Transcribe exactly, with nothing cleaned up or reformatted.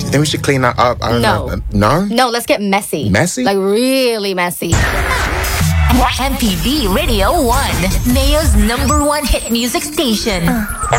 Then we should clean that up. I don't No. know. No? No, let's get messy. Messy? Like really messy. M P B Radio one, Mayo's number one hit music station.